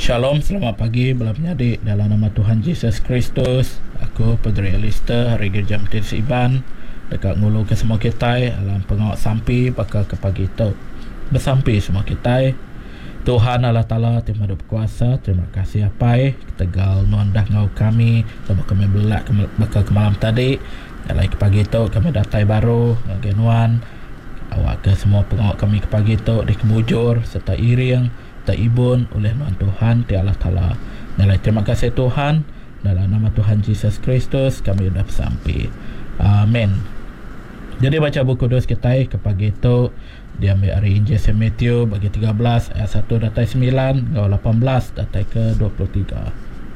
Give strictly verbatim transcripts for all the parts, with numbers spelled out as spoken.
Shalom, selamat pagi, belah penyadik dalam nama Tuhan Yesus Kristus. Aku Padri Alistair, hari Gereja Metodis Iban dekat Ngulu ke semua kita alam pengawak sampi bakal ke pagi itu bersampi semua kita. Tuhan Allah Ta'ala terima berkuasa, terima kasih apai ketegal nondah ngau kami sebab kami belak bakal ke malam tadi. Dalam ke pagi itu kami datai baru ngagenuan awak ke semua pengawak kami ke pagi itu di Kebujur serta Iring ibun oleh Tuhan Ti Allah Ta'ala. Nilai terima kasih Tuhan, dalam nama Tuhan Yesus Kristus kami sudah sampai. Amin. Jadi baca buku kudus kita ke pagi itu diambil dari Injil Saint Matthew bagi tiga belas ayat satu datai sembilan hingga lapan belas datai ke dua puluh tiga.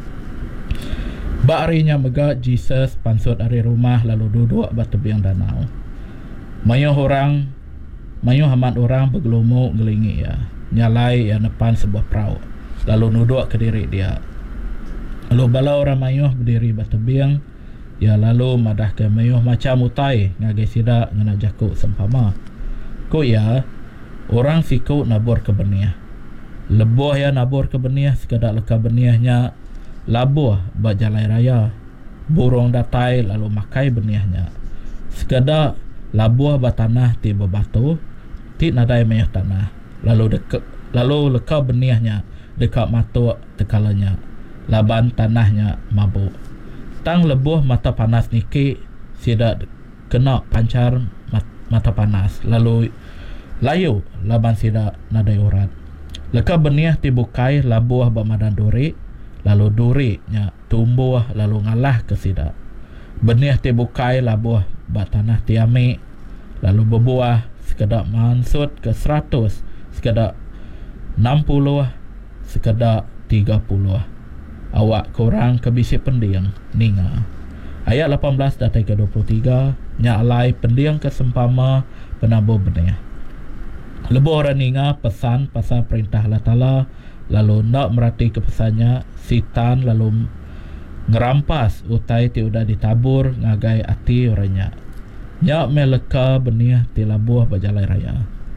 Ba harinya mega Jesus pansut dari rumah lalu duduk batu biang danau. Mayuh orang mayuh hamat orang bergelumuk gelingi ya. Nyalai yang depan sebuah perahu lalu nuduk ke diri dia. Lalu bala orang mayuh berdiri bertebiang ya, lalu madah ke mayuh macam utai ngagai sida ngena jakuk sempama ko ya orang siku nabur ke benih lebuh ya nabur ke benih sekadar leka benihnya labuh ba jalai raya burung datai lalu makai benihnya sekadar labuh ba tanah ti bebatu ti nadai mayuh tanah lalu dekat lalu leka benihnya dekat mata tekalanya laban tanahnya mabuk tang lebuh mata panas niki sida kena pancar mat, mata panas lalu layu laban sida nadai urat leka benih tibukai labuh bamadan duri lalu duri nya tumbuh lalu ngalah ke sida benih tibukai labuh ba tanah tiami lalu berbuah sekedar mansut ke seratus sekadar enam puluh sekadar tiga puluh. Awak korang kebisi pendiang ninga. Ayat lapan belas datai ke dua puluh tiga nyalai pendiang kesempama penabur benih. Lebuh orang ninga pesan pasal perintah Allah Ta'ala lalu nak merati kepesannya sitan lalu ngerampas utai ti udah ditabur ngagai ati orangnya. Nyak meleka benih ti labuh berjalai raya.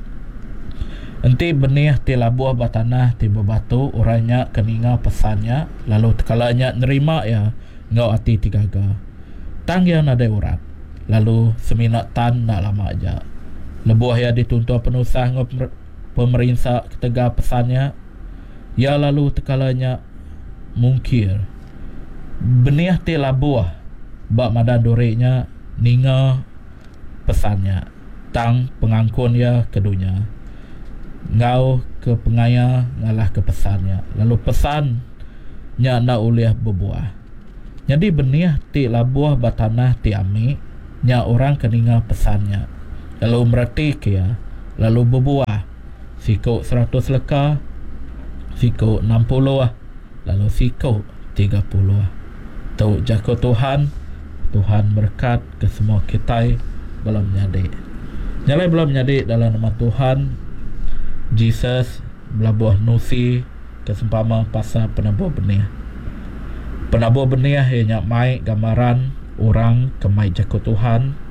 Enti benih ti labuh batanah ti bebatu orangnya keninga pesannya lalu tekalanya nerima ya ngau ati ti gaga tang yang nadai urat lalu seminat tan nak lama aja lebuh ya dituntut penusah ngau pemerintah ketega pesannya ya lalu tekalanya mungkir benih ti labuh bak madan dorenya ninga pesannya tang pengangkun ya kedunya ngau ke pengaya ngalah ke pesannya lalu pesannya nak uliah berbuah jadi benih ti labuah batanah ti ami nya orang keninga pesannya lalu merati kia lalu berbuah siku seratus leka siku enam puluh lalu siku tiga puluh. Tau jago Tuhan Tuhan berkat ke semua kita belum menyadik nyalai belum menyadik dalam nama Tuhan Jesus belabuh nusi kesempama pasal penabur benih. Penabur benih ianya mai gambaran orang kemai jago Tuhan